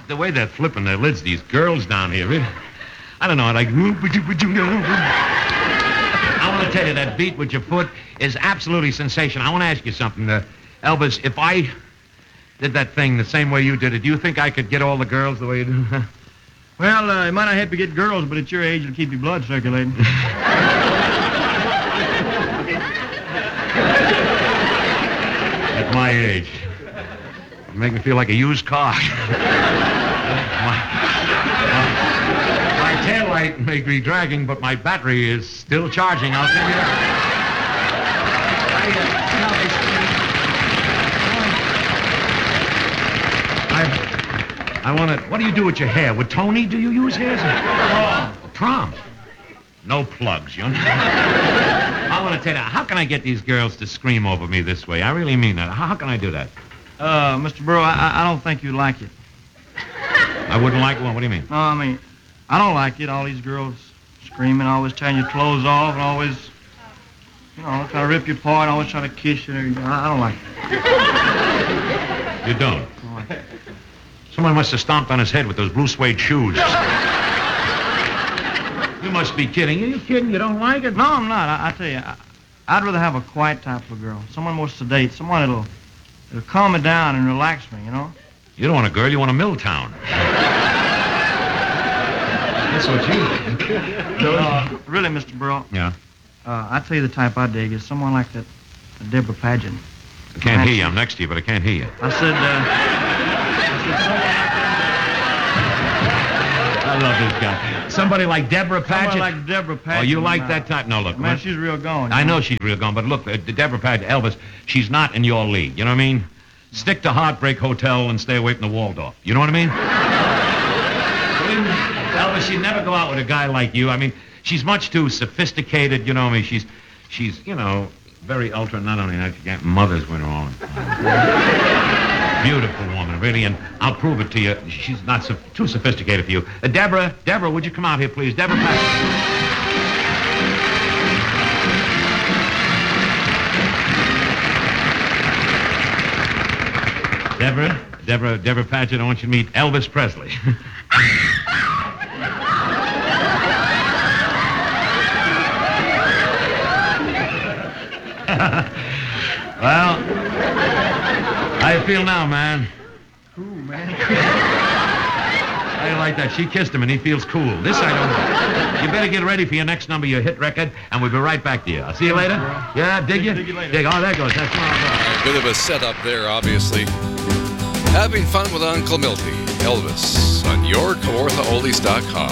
the way they're flipping their lids, these girls down here. I don't know, like... I want to tell you, that beat with your foot is absolutely sensational. I want to ask you something. Elvis, if I did that thing the same way you did it, do you think I could get all the girls the way you do? Well, you might not help you get girls, but at your age, it'll keep your blood circulating. At my age. It'll make me feel like a used car. My taillight may be dragging, but my battery is still charging. I'll tell you that. I want to... What do you do with your hair? With Tony, do you use hairs? Prom. No plugs, you know? I want to tell you, how can I get these girls to scream over me this way? I really mean that. How can I do that? Mr. Burrow, I don't think you'd like it. I wouldn't like one? What do you mean? No, I mean, I don't like it. All these girls screaming, always tearing your clothes off, and always, trying to rip you apart, always trying to kiss you. I don't like it. You don't? I don't like it. Someone must have stomped on his head with those blue suede shoes. You must be kidding. Are you kidding? You don't like it? No, I'm not. I tell you, I'd rather have a quiet type of girl. Someone more sedate. Someone that'll calm me down and relax me, You don't want a girl. You want a Milltown. That's what you want. Really, Mr. Burrow. Yeah? I tell you the type I dig is someone like that Deborah Paget. I can't hear you. I'm next to you, but I can't hear you. I said I love this guy. Somebody like Deborah Paget? someone like Deborah Paget. Oh, you like that type? No, look. Man, she's real gone. I know she's real gone, but look, Deborah Paget, Elvis, she's not in your league. You know what I mean? Stick to Heartbreak Hotel and stay away from the Waldorf. You know what I mean? Elvis, she'd never go out with a guy like you. I mean, she's much too sophisticated, you know what I mean? She's very ultra, not only that, she got mothers with her own. Beautiful woman, really, and I'll prove it to you. She's not too sophisticated for you. Deborah, would you come out here, please? Deborah Paget. Deborah Paget, I want you to meet Elvis Presley. Well, how you feel now, man? Cool, man. How you like that? She kissed him and he feels cool. This I don't know. You better get ready for your next number, your hit record, and we'll be right back to you. I'll see you later. Yeah, dig you? Dig you later. Dig. Oh, there goes. That's my A bit of a setup there, obviously. Having fun with Uncle Milty, Elvis, on YourKawarthaOldies.com.